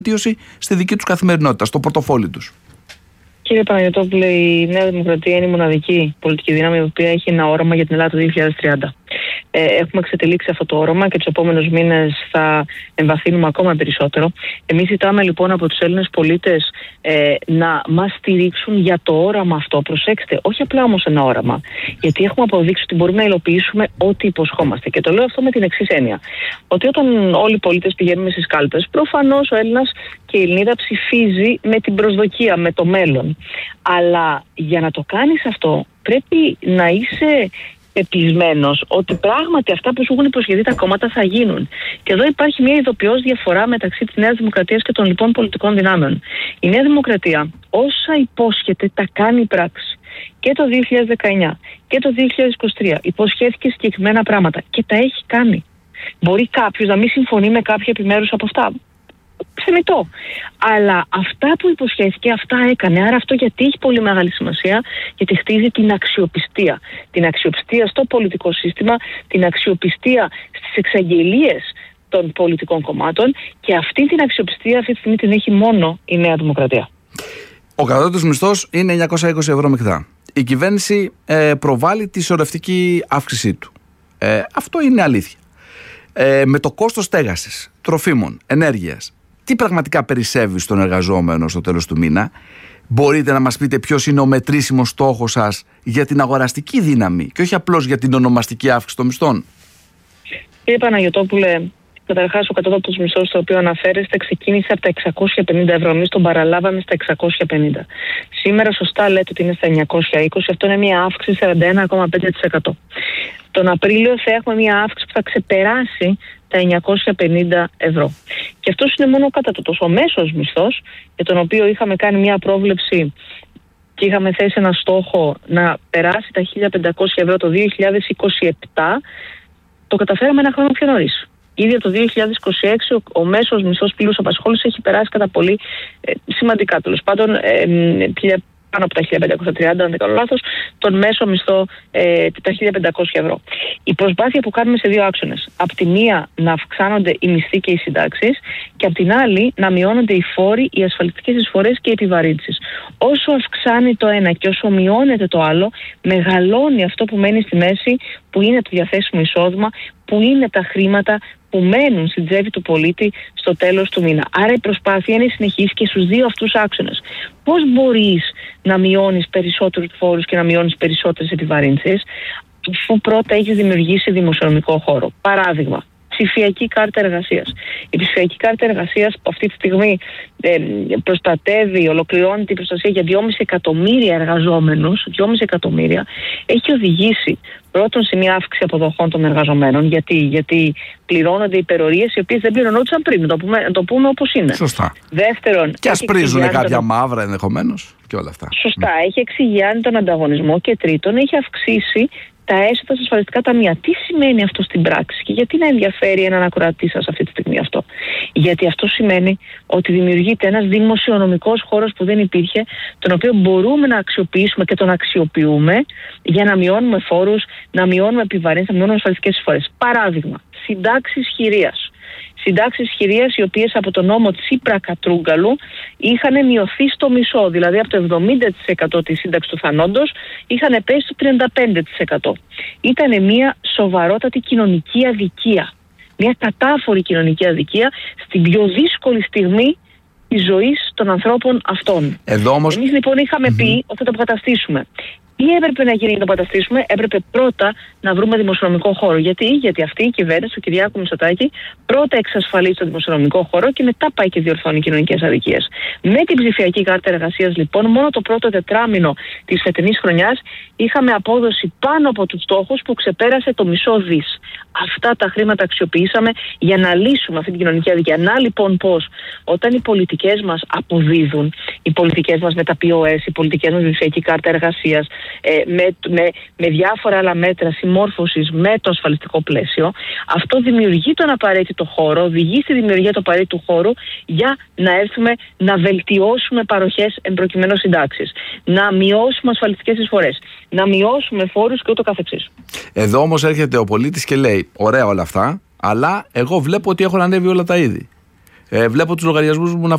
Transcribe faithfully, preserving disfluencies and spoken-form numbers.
στη δική τους καθημερινότητα, στο πορτοφόλι τους. Κύριε Παναγιωτόπουλε, η Νέα Δημοκρατία είναι η μοναδική πολιτική δύναμη η οποία έχει ένα όραμα για την Ελλάδα το δύο χιλιάδες τριάντα. Ε, έχουμε εξετελήξει αυτό το όραμα και τους επόμενους μήνες θα εμβαθύνουμε ακόμα περισσότερο. Εμείς ζητάμε λοιπόν από τους Έλληνες πολίτες ε, να μας στηρίξουν για το όραμα αυτό. Προσέξτε, όχι απλά όμως ένα όραμα, γιατί έχουμε αποδείξει ότι μπορούμε να υλοποιήσουμε ό,τι υποσχόμαστε. Και το λέω αυτό με την εξής έννοια. Ότι όταν όλοι οι πολίτες πηγαίνουμε στις κάλπες, προφανώς ο Έλληνας και η Ελληνίδα ψηφίζει με την προσδοκία, με το μέλλον. Αλλά για να το κάνεις αυτό, πρέπει να είσαι πεπισμένος ότι πράγματι αυτά που σου έχουν υποσχεθεί τα κόμματα θα γίνουν. Και εδώ υπάρχει μια ειδοποιώς διαφορά μεταξύ της Νέας Δημοκρατίας και των λοιπών πολιτικών δυνάμεων. Η Νέα Δημοκρατία όσα υπόσχεται τα κάνει πράξη. Και το δύο χιλιάδες δεκαεννιά και το δύο χιλιάδες είκοσι τρία υποσχέθηκε συγκεκριμένα πράγματα και τα έχει κάνει. Μπορεί κάποιος να μην συμφωνεί με κάποια επιμέρους από αυτά. Ξεμητώ. Αλλά αυτά που υποσχέθηκε, αυτά έκανε. Άρα αυτό γιατί έχει πολύ μεγάλη σημασία, γιατί χτίζει την αξιοπιστία. Την αξιοπιστία στο πολιτικό σύστημα, την αξιοπιστία στις εξαγγελίες των πολιτικών κομμάτων και αυτή την αξιοπιστία αυτή τη στιγμή την έχει μόνο η Νέα Δημοκρατία. Ο κατώτατος μισθός είναι εννιακόσια είκοσι ευρώ μεικτά. Η κυβέρνηση ε, προβάλλει τη σωρευτική αύξησή του. Ε, αυτό είναι αλήθεια. Ε, με το κόστος στέγασης, τροφίμων, ενέργειας, τι πραγματικά περισσεύει στον εργαζόμενο στο τέλος του μήνα? Μπορείτε να μας πείτε ποιος είναι ο μετρήσιμος στόχος σας για την αγοραστική δύναμη και όχι απλώς για την ονομαστική αύξηση των μισθών? Κύριε Παναγιωτόπουλε, καταρχάς ο κατώτατος μισθός στο οποίο αναφέρεστε ξεκίνησε από τα εξακόσια πενήντα ευρώ. Εμείς τον παραλάβαμε στα εξακόσια πενήντα. Σήμερα σωστά λέτε ότι είναι στα εννιακόσια είκοσι. Αυτό είναι μια αύξηση σαράντα ένα κόμμα πέντε τοις εκατό. Τον Απρίλιο θα έχουμε μια αύξηση που θα ξεπεράσει τα εννιακόσια πενήντα ευρώ. Και αυτός είναι μόνο ο κατώτατος. Ο μέσος μισθός, για τον οποίο είχαμε κάνει μια πρόβλεψη και είχαμε θέσει ένα στόχο να περάσει τα χίλια πεντακόσια ευρώ το δύο χιλιάδες είκοσι επτά, το καταφέραμε ένα χρόνο πιο νωρίς. Ήδη το δύο χιλιάδες είκοσι έξι ο, ο μέσος μισθός πλήρους απασχόλησης έχει περάσει κατά πολύ ε, σημαντικά, τέλος πάντων, ε, ε, πάνω από τα χίλια πεντακόσια τριάντα, αν δεν κάνω λάθος, τον μέσο μισθό ε, τα χίλια πεντακόσια ευρώ. Η προσπάθεια που κάνουμε σε δύο άξονες. Απ' τη μία να αυξάνονται οι μισθοί και οι συντάξεις και απ' την άλλη να μειώνονται οι φόροι, οι ασφαλιστικές εισφορές και οι επιβαρύνσεις. Όσο αυξάνει το ένα και όσο μειώνεται το άλλο, μεγαλώνει αυτό που μένει στη μέση, που είναι το διαθέσιμο εισόδημα, που είναι τα χρήματα που μένουν στην τσέπη του πολίτη στο τέλος του μήνα. Άρα η προσπάθεια είναι συνεχής και στους δύο αυτούς άξονες. Πώς μπορείς να μειώνεις περισσότερους φόρους και να μειώνεις περισσότερες επιβαρύνσεις, αφού πρώτα έχεις δημιουργήσει δημοσιονομικό χώρο? Παράδειγμα, ψηφιακή κάρτα εργασίας. Η ψηφιακή κάρτα εργασίας που αυτή τη στιγμή ε, προστατεύει, ολοκληρώνει την προστασία για δυόμισι εκατομμύρια εργαζόμενους, δυόμισι εκατομμύρια, έχει οδηγήσει πρώτον σε μια αύξηση αποδοχών των εργαζομένων. Γιατί, γιατί πληρώνονται υπερορίες οι οποίες δεν πληρωνόντουσαν πριν. Να το πούμε, να το πούμε όπως είναι. Σωστά. Δεύτερον, και ασπρίζουν κάποια τον... μαύρα ενδεχομένως και όλα αυτά. Σωστά. Mm. Έχει εξηγιάνει τον ανταγωνισμό και τρίτον, έχει αυξήσει τα έσοδα στα ασφαλιστικά ταμεία. Τι σημαίνει αυτό στην πράξη και γιατί να ενδιαφέρει έναν ακροατή σας αυτή τη στιγμή αυτό? Γιατί αυτό σημαίνει ότι δημιουργείται ένας δημοσιονομικός χώρος που δεν υπήρχε, τον οποίο μπορούμε να αξιοποιήσουμε και τον αξιοποιούμε για να μειώνουμε φόρους, να μειώνουμε επιβαρύνσεις, να μειώνουμε ασφαλιστικές εισφορές. Παράδειγμα, συντάξεις χειρίας. Συντάξεις χειρίας οι οποίες από τον νόμο Τσίπρα-Κατρούγκαλου είχαν μειωθεί στο μισό, δηλαδή από το εβδομήντα τοις εκατό της σύνταξης του θανόντος είχαν πέσει στο τριάντα πέντε τοις εκατό. Ήταν μια σοβαρότατη κοινωνική αδικία, μια κατάφορη κοινωνική αδικία στην πιο δύσκολη στιγμή της ζωής των ανθρώπων αυτών. Εδώ όμως... Εμείς λοιπόν είχαμε mm-hmm. πει ότι θα το αποκαταστήσουμε. Τι έπρεπε να γίνει για να το παταστήσουμε? Έπρεπε πρώτα να βρούμε δημοσιονομικό χώρο. Γιατί, Γιατί αυτή η κυβέρνηση του Κυριάκου Μητσοτάκη πρώτα εξασφαλίζει το δημοσιονομικό χώρο και μετά πάει και διορθώνει κοινωνικές αδικίες. Με την ψηφιακή κάρτα εργασίας, λοιπόν, μόνο το πρώτο τετράμινο της φετινής χρονιάς είχαμε απόδοση πάνω από τους στόχους που ξεπέρασε το μισό δις. Αυτά τα χρήματα αξιοποιήσαμε για να λύσουμε αυτή την κοινωνική αδικία. Να λοιπόν πώς, όταν οι πολιτικές μας αποδίδουν, οι πολιτικές μας με τα πι ο ες, οι πολιτικές μας με την ψηφιακή κάρτα εργασίας, Ε, με, με, με διάφορα άλλα μέτρα συμμόρφωσης με το ασφαλιστικό πλαίσιο, αυτό δημιουργεί τον απαραίτητο χώρο, οδηγεί στη δημιουργία του απαραίτητου χώρου για να έρθουμε να βελτιώσουμε παροχές εμπροκειμένου συντάξεις, να μειώσουμε ασφαλιστικές εισφορές, να μειώσουμε φόρους και ούτω καθεξής. Εδώ όμως έρχεται ο πολίτης και λέει: ωραία όλα αυτά, αλλά εγώ βλέπω ότι έχουν ανέβει όλα τα είδη. Ε, βλέπω τους λογαριασμούς μου να